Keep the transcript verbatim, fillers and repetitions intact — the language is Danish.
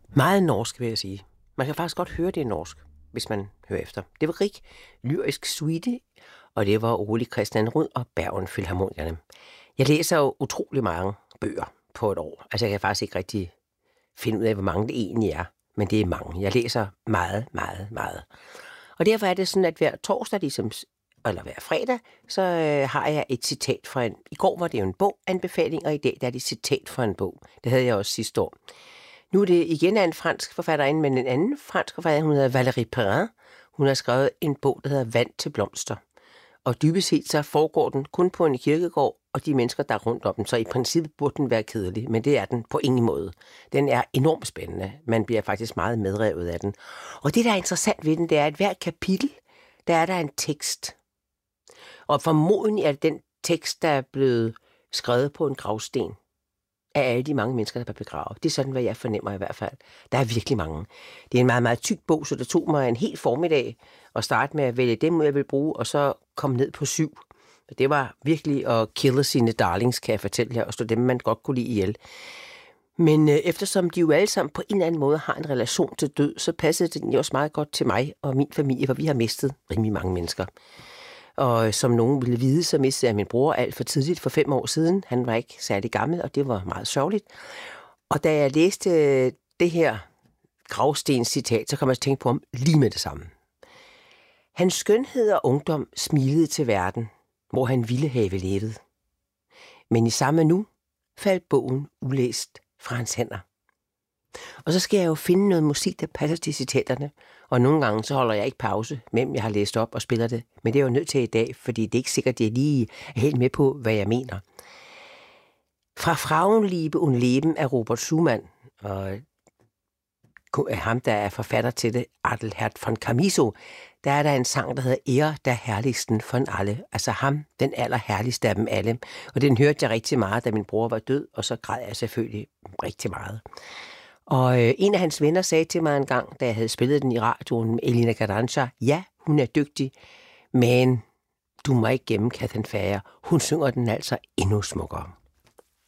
Meget norsk, vil jeg sige. Man kan faktisk godt høre det er norsk, hvis man hører efter. Det var Rik, lyrisk suite, og det var Ole Christian Rud og Bergen Filharmonikerne. Jeg læser jo utrolig mange bøger på et år. Altså, jeg kan faktisk ikke rigtig finde ud af, hvor mange det egentlig er, men det er mange. Jeg læser meget, meget, meget. Og derfor er det sådan, at hver torsdag, ligesom, eller hver fredag, så øh, har jeg et citat fra en... I går var det jo en boganbefaling, og i dag der er det et citat fra en bog. Det havde jeg også sidste år. Nu er det igen af en fransk forfatterinde, men en anden fransk forfatter, hun hedder Valérie Perrin. Hun har skrevet en bog, der hedder Vand til blomster. Og dybest set så foregår den kun på en kirkegård, og de mennesker, der er rundt om den. Så i princippet burde den være kedelig, men det er den på ingen måde. Den er enormt spændende. Man bliver faktisk meget medrevet af den. Og det, der er interessant ved den, det er, at hver kapitel, der er der en tekst. Og formodentlig er det den tekst, der er blevet skrevet på en gravsten af alle de mange mennesker, der er begravet. Det er sådan, hvad jeg fornemmer i hvert fald. Der er virkelig mange. Det er en meget, meget tyk bog, så det tog mig en hel formiddag at starte med at vælge dem, jeg vil bruge, og så komme ned på syv. Det var virkelig at kille sine darlings, kan jeg fortælle jer, og stå dem, man godt kunne lide ihjel. Men øh, eftersom de jo alle sammen på en eller anden måde har en relation til død, så passede den jo også meget godt til mig og min familie, for vi har mistet rimelig mange mennesker. Og som nogen ville vide, så mistede jeg min bror alt for tidligt for fem år siden. Han var ikke særlig gammel, og det var meget sørgeligt. Og da jeg læste det her gravstens citat, så kom jeg til at tænke på ham lige med det samme. Hans skønhed og ungdom smilede til verden, hvor han ville have levet. Men i samme nu faldt bogen ulæst fra hans hænder. Og så skal jeg jo finde noget musik, der passer til citaterne. Og nogle gange så holder jeg ikke pause, mellem jeg har læst op og spiller det. Men det er jo nødt til i dag, fordi det er ikke sikkert, at jeg lige er helt med på, hvad jeg mener. Fra Frauenliebe und Leben af Robert Schumann, og ham, der er forfatter til det, Adelherd von Chamisso, der er der en sang, der hedder Er der herligsten von alle. Altså ham, den allerherligste af dem alle. Og den hørte jeg rigtig meget, da min bror var død, og så græd jeg selvfølgelig rigtig meget. Og øh, en af hans venner sagde til mig en gang, da jeg havde spillet den i radioen med Elina Garanca, ja, hun er dygtig, men du må ikke gemme Catherine Fager. Hun synger den altså endnu smukkere.